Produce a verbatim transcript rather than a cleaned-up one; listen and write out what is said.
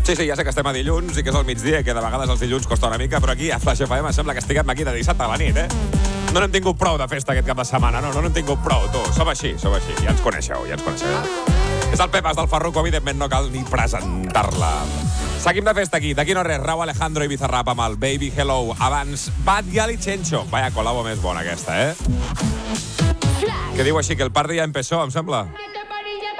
Sí, sí, ja sé que estem a dilluns i que és al migdia, que de vegades els dilluns costa una mica, però aquí a Flash F M sembla que estiguem aquí de dissabte a la nit, eh? No n'hem tingut prou de festa aquest cap de setmana, no, no n'hem tingut prou, tu. Som així, som així. Ja ens coneixeu, ja ens coneixeu. És el Pepas del Farruko, evidentment no cal ni presentar-la. Seguim de festa aquí. D'aquí no res, Rauw Alejandro i Bizarrap amb el Baby Hello. Abans, Bad Gyal i Chencho. Vaya col·labo més bona aquesta, eh? Que diu així, que el party ja empezó, em sembla.